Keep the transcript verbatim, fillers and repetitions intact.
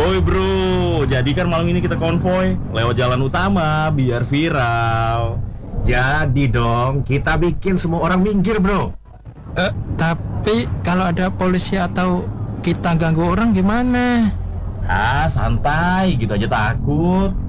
Woi bro, jadi kan malam ini kita konvoy lewat jalan utama biar viral. Jadi dong, kita bikin semua orang minggir bro. Eh, tapi kalau ada polisi atau kita ganggu orang gimana? Ah santai gitu aja takut.